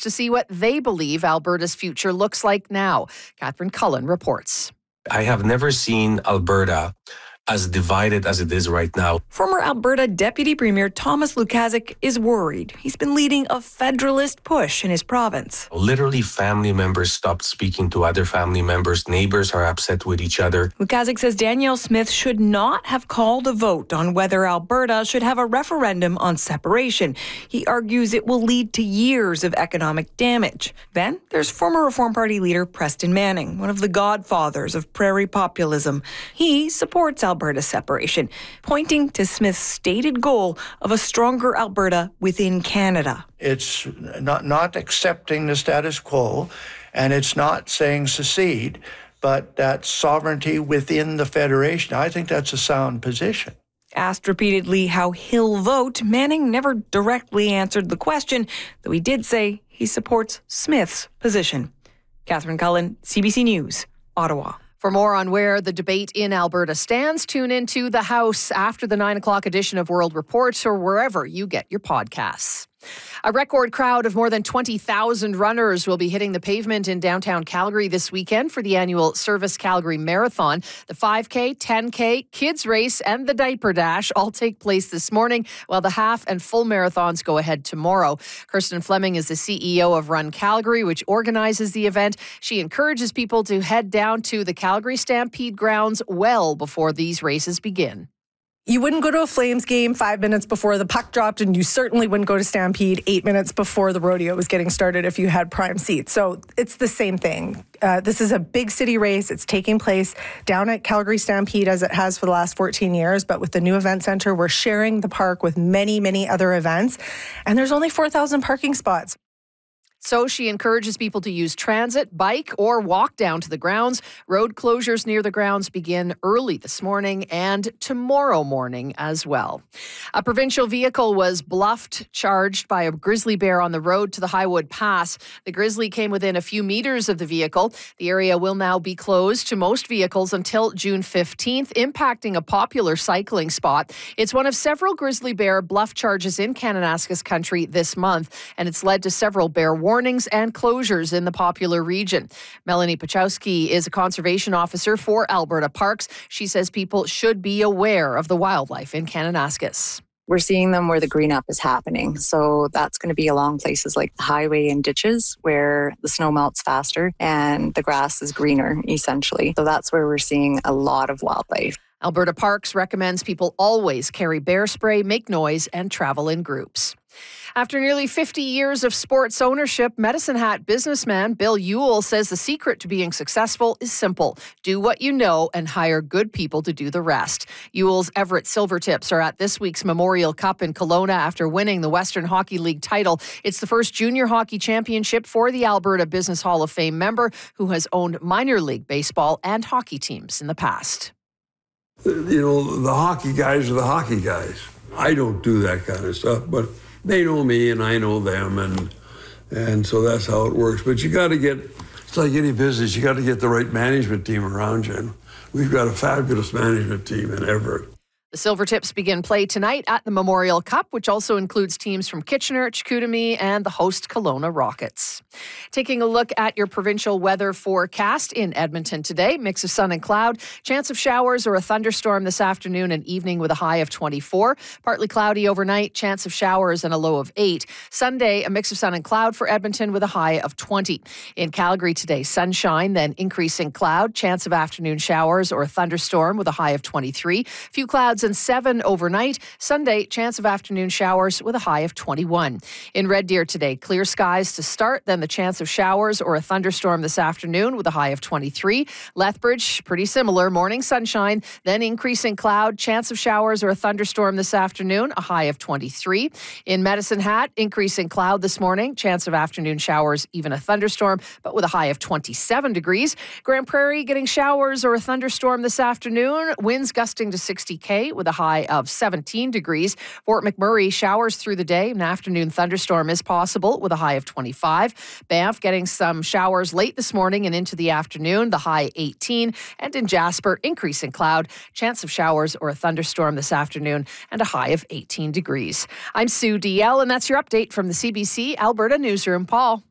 to see what they believe Alberta's future looks like now. Catherine Cullen reports. I have never seen Alberta as divided as it is right now. Former Alberta Deputy Premier Thomas Lukaszuk is worried. He's been leading a federalist push in his province. Literally, family members stopped speaking to other family members. Neighbors are upset with each other. Lukaszuk says Danielle Smith should not have called a vote on whether Alberta should have a referendum on separation. He argues it will lead to years of economic damage. Then there's former Reform Party leader Preston Manning, one of the godfathers of prairie populism. He supports Alberta separation, pointing to Smith's stated goal of a stronger Alberta within Canada. It's not accepting the status quo, and it's not saying secede, but that sovereignty within the Federation. I think that's a sound position. Asked repeatedly how he'll vote, Manning never directly answered the question, though he did say he supports Smith's position. Catherine Cullen, CBC News, Ottawa. For more on where the debate in Alberta stands, tune into The House after the 9 o'clock edition of World Report or wherever you get your podcasts. A record crowd of more than 20,000 runners will be hitting the pavement in downtown Calgary this weekend for the annual Service Calgary Marathon. The 5K, 10K, Kids Race, and the Diaper Dash all take place this morning, while the half and full marathons go ahead tomorrow. Kirsten Fleming is the CEO of Run Calgary, which organizes the event. She encourages people to head down to the Calgary Stampede grounds well before these races begin. You wouldn't go to a Flames game 5 minutes before the puck dropped, and you certainly wouldn't go to Stampede 8 minutes before the rodeo was getting started if you had prime seats. So it's the same thing. This is a big city race. It's taking place down at Calgary Stampede as it has for the last 14 years. But with the new event center, we're sharing the park with many, many other events. And there's only 4,000 parking spots. So she encourages people to use transit, bike, or walk down to the grounds. Road closures near the grounds begin early this morning and tomorrow morning as well. A provincial vehicle was bluffed, charged by a grizzly bear on the road to the Highwood Pass. The grizzly came within a few meters of the vehicle. The area will now be closed to most vehicles until June 15th, impacting a popular cycling spot. It's one of several grizzly bear bluff charges in Kananaskis country this month, and it's led to several bear warnings and closures in the popular region. Melanie Pachowski is a conservation officer for Alberta Parks. She says people should be aware of the wildlife in Kananaskis. We're seeing them where the green up is happening. So that's going to be along places like the highway and ditches where the snow melts faster and the grass is greener, essentially. So that's where we're seeing a lot of wildlife. Alberta Parks recommends people always carry bear spray, make noise, and travel in groups. After nearly 50 years of sports ownership, Medicine Hat businessman Bill Ewell says the secret to being successful is simple. Do what you know and hire good people to do the rest. Ewell's Everett Silvertips are at this week's Memorial Cup in Kelowna after winning the Western Hockey League title. It's the first junior hockey championship for the Alberta Business Hall of Fame member who has owned minor league baseball and hockey teams in the past. You know, the hockey guys are the hockey guys. I don't do that kind of stuff, but they know me and I know them, and so that's how it works. But you got to get, it's like any business, you got to get the right management team around you. And we've got a fabulous management team in Everett. The Silvertips begin play tonight at the Memorial Cup, which also includes teams from Kitchener, Chicoutimi, and the host Kelowna Rockets. Taking a look at your provincial weather forecast in Edmonton today, mix of sun and cloud, chance of showers or a thunderstorm this afternoon and evening with a high of 24. Partly cloudy overnight, chance of showers and a low of 8. Sunday, a mix of sun and cloud for Edmonton with a high of 20. In Calgary today, sunshine, then increasing cloud, chance of afternoon showers or a thunderstorm with a high of 23. Few clouds and 7 overnight. Sunday, chance of afternoon showers with a high of 21. In Red Deer today, clear skies to start, then the chance of showers or a thunderstorm this afternoon with a high of 23. Lethbridge, pretty similar, morning sunshine, then increasing cloud, chance of showers or a thunderstorm this afternoon, a high of 23. In Medicine Hat, increasing cloud this morning, chance of afternoon showers, even a thunderstorm, but with a high of 27 degrees. Grand Prairie getting showers or a thunderstorm this afternoon, winds gusting to 60 with a high of 17 degrees. Fort McMurray, showers through the day. An afternoon thunderstorm is possible with a high of 25. Banff getting some showers late this morning and into the afternoon, the high 18. And in Jasper, increasing cloud, chance of showers or a thunderstorm this afternoon and a high of 18 degrees. I'm Sue DL, and that's your update from the CBC Alberta Newsroom. Paul.